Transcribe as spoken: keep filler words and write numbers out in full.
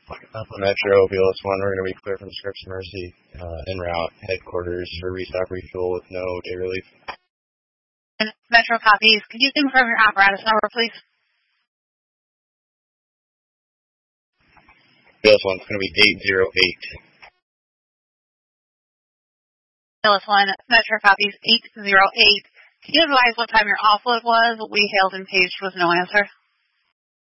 Upper Metro, B L S one, we're going to be clear from Scripps Mercy, uh, en route, headquarters for restock refuel with no day relief. Metro copies. Could you confirm your apparatus number, please? B L S one, it's going to be eight zero eight. B L S one, Metro copies eight zero eight. Can you advise what time your offload was? We hailed and paged with no answer.